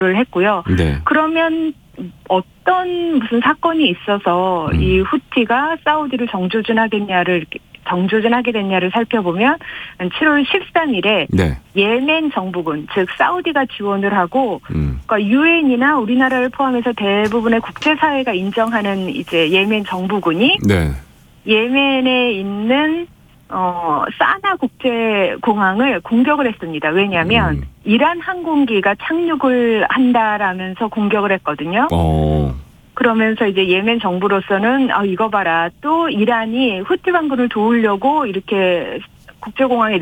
했고요. 네. 그러면 어떤 무슨 사건이 있어서 이 후티가 사우디를 정조준하게 됐냐를 살펴보면 7월 13일에 네. 예멘 정부군, 즉 사우디가 지원을 하고 그러니까 유엔이나 우리나라를 포함해서 대부분의 국제사회가 인정하는 이제 예멘 정부군이 네. 예멘에 있는 사나 국제공항을 공격을 했습니다. 왜냐하면 이란 항공기가 착륙을 한다라면서 공격을 했거든요. 그러면서 이제 예멘 정부로서는 이거 봐라, 또 이란이 후티 반군을 도우려고 이렇게 국제공항에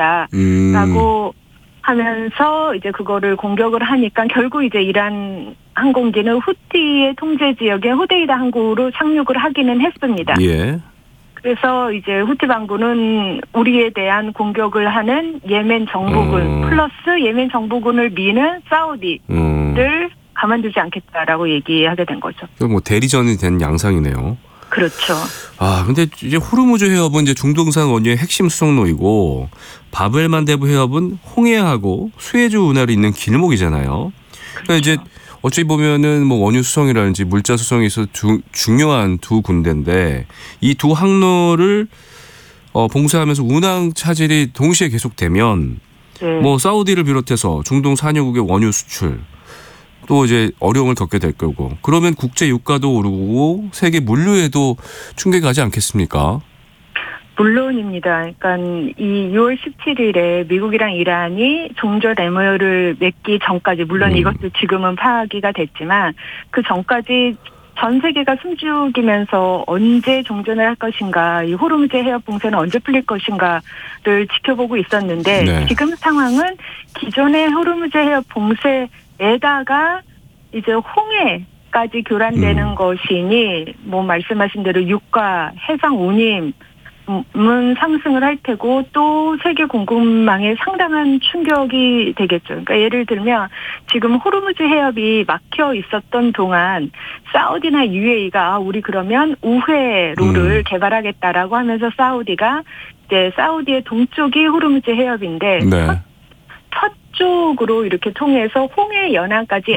내렸다라고 하면서 이제 그거를 공격을 하니까 결국 이제 이란 항공기는 후티의 통제 지역의 호데이다 항구로 착륙을 하기는 했습니다. 예. 그래서 이제 후티 반군은 우리에 대한 공격을 하는 예멘 정부군 플러스 예멘 정부군을 미는 사우디를 가만두지 않겠다라고 얘기하게 된 거죠. 뭐 대리전이 된 양상이네요. 그렇죠. 근데 이제 호르무즈 해협은 이제 중동산 원유의 핵심 수송로이고 바브엘만데브 해협은 홍해하고 수에즈 운하를 잇는 길목이잖아요. 그러니까 이제 어찌 보면은 뭐 원유 수송이라든지 물자 수송에 있어서 중요한 두 군데인데 이 두 항로를 봉쇄하면서 운항 차질이 동시에 계속되면 뭐 사우디를 비롯해서 중동 산유국의 원유 수출 또 이제 어려움을 겪게 될 거고 그러면 국제 유가도 오르고 세계 물류에도 충격이 가지 않겠습니까? 물론입니다. 그러니까 이 6월 17일에 미국이랑 이란이 종전 MOU를 맺기 전까지 물론 이것도 지금은 파기가 됐지만 그 전까지 전 세계가 숨죽이면서 언제 종전을 할 것인가, 이 호르무즈 해협 봉쇄는 언제 풀릴 것인가를 지켜보고 있었는데 지금 상황은 기존의 호르무즈 해협 봉쇄에다가 이제 홍해까지 교란되는 것이니 뭐 말씀하신 대로 유가, 해상 운임 상승을 할 테고 또 세계 공급망에 상당한 충격이 되겠죠. 그러니까 예를 들면 지금 호르무즈 해협이 막혀 있었던 동안 사우디나 UAE가 우리 그러면 우회로를 개발하겠다라고 하면서 사우디가 이제 사우디의 동쪽이 호르무즈 해협인데 서쪽으로 이렇게 통해서 홍해 연안까지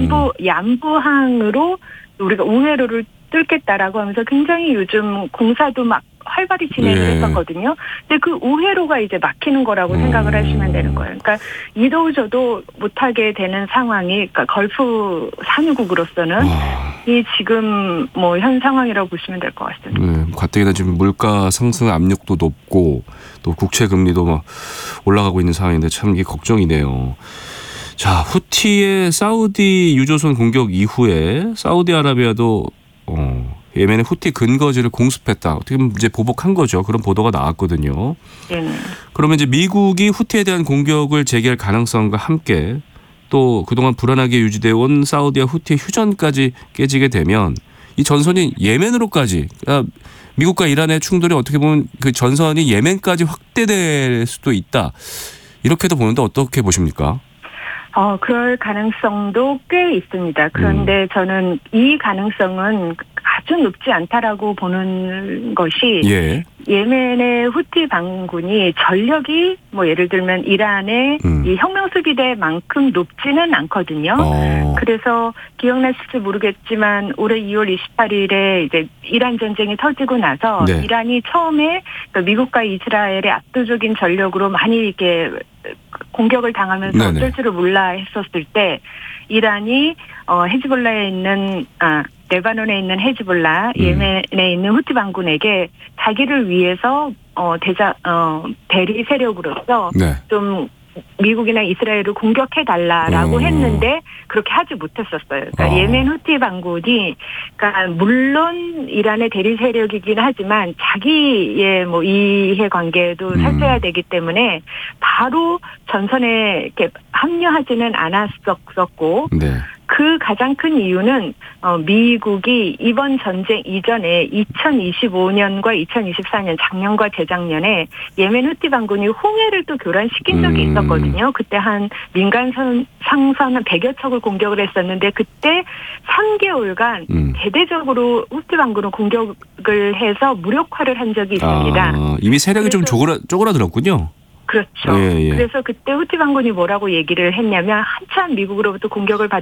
양부항으로 우리가 우회로를 뚫겠다라고 하면서 굉장히 요즘 공사도 막 활발히 진행을 했었거든요. 근데 그 우회로가 이제 막히는 거라고 생각을 하시면 되는 거예요. 그러니까 이도 저도 못하게 되는 상황이, 그러니까 걸프 산유국으로서는 이 지금 뭐 현 상황이라고 보시면 될 것 같습니다. 가뜩이나 지금 물가 상승 압력도 높고 또 국채 금리도 막 올라가고 있는 상황인데 참 이게 걱정이네요. 자, 후티의 사우디 유조선 공격 이후에 사우디아라비아도 예멘의 후티 근거지를 공습했다. 어떻게 보면 이제 보복한 거죠. 그런 보도가 나왔거든요. 그러면 이제 미국이 후티에 대한 공격을 재개할 가능성과 함께 또 그동안 불안하게 유지되어 온 사우디와 후티의 휴전까지 깨지게 되면 이 전선이 예멘으로까지, 그러니까 미국과 이란의 충돌이 어떻게 보면 그 전선이 예멘까지 확대될 수도 있다. 이렇게도 보는데 어떻게 보십니까? 그럴 가능성도 꽤 있습니다. 그런데 저는 이 가능성은 아주 높지 않다라고 보는 것이 예멘의 후티 반군이 전력이 뭐 예를 들면 이란의 이 혁명수비대만큼 높지는 않거든요. 그래서 기억나실지 모르겠지만 올해 2월 28일에 이제 이란 전쟁이 터지고 나서 이란이 처음에 미국과 이스라엘의 압도적인 전력으로 많이 이렇게 공격을 당하면서 어쩔 줄을 몰라 했었을 때 이란이 헤즈볼라에 있는 레바논에 있는 헤즈볼라, 예멘에 있는 후티 반군에게 자기를 위해서 대리 세력으로서 좀 미국이나 이스라엘을 공격해달라라고 했는데 그렇게 하지 못했었어요. 그러니까 예멘 후티 반군이, 그러니까 물론 이란의 대리 세력이긴 하지만 자기의 뭐 이해관계도 살펴야 되기 때문에 바로 전선에 이렇게 합류하지는 않았었고 그 가장 큰 이유는 미국이 이번 전쟁 이전에 2025년과 2024년 작년과 재작년에 예멘 후티 반군이 홍해를 또 교란시킨 적이 있었거든요. 그때 한 민간 상선 한 100여 척을 공격을 했었는데 그때 3개월간 대대적으로 후티 반군은 공격을 해서 무력화를 한 적이 있습니다. 이미 세력이 좀 쪼그라들었군요. 그렇죠. 그래서 그때 후티 반군이 뭐라고 얘기를 했냐면 한참 미국으로부터 공격을 받